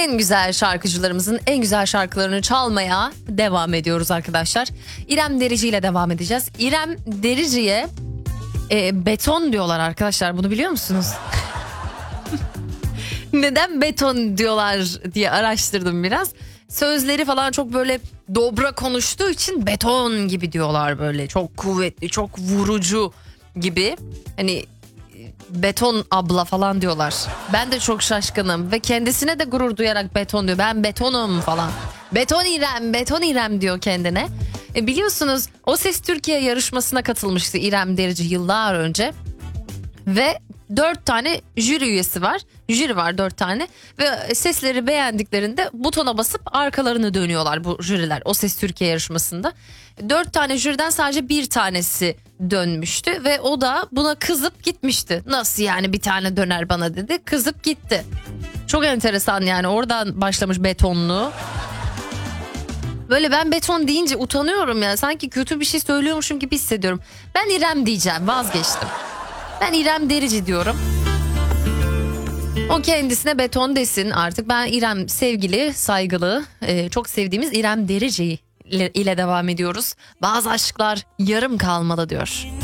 en güzel şarkıcılarımızın en güzel şarkılarını çalmaya devam ediyoruz arkadaşlar. İrem Derici ile devam edeceğiz. İrem Derici'ye beton diyorlar arkadaşlar, bunu biliyor musunuz? Neden beton diyorlar diye araştırdım biraz. Sözleri falan çok böyle dobra konuştuğu için beton gibi diyorlar, böyle çok kuvvetli, çok vurucu gibi. Hani beton abla falan diyorlar. Ben de çok şaşkınım ve kendisine de gurur duyarak beton diyor. Ben betonum falan. Beton İrem, beton İrem diyor kendine. Biliyorsunuz O Ses Türkiye yarışmasına katılmıştı İrem Derici yıllar önce. Ve 4 tane jüri üyesi var. Jüri var 4 tane. Ve sesleri beğendiklerinde butona basıp arkalarını dönüyorlar bu jüriler. O Ses Türkiye yarışmasında. 4 tane jüriden sadece bir tanesi dönmüştü. Ve o da buna kızıp gitmişti. Nasıl yani bir tane döner bana dedi. Kızıp gitti. Çok enteresan yani, oradan başlamış betonluğu. Böyle ben beton deyince utanıyorum ya. Sanki kötü bir şey söylüyormuşum gibi hissediyorum. Ben İrem diyeceğim, vazgeçtim. Ben İrem Derici diyorum. O kendisine beton desin artık. Ben İrem, sevgili, saygılı, çok sevdiğimiz İrem Derici ile devam ediyoruz. Bazı aşklar yarım kalmalı diyor.